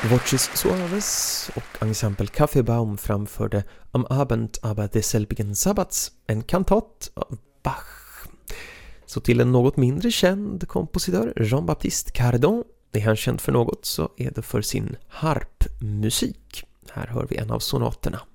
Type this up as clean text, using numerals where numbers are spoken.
Voces Suaves och ensemble Kaffeebaum framförde Am Abend aber desselbigen Sabbats, en kantat av Bach. Så till en något mindre känd kompositör, Jean-Baptiste Cardon. Är han känd för något så är det för sin harpmusik. Här hör vi en av sonaterna.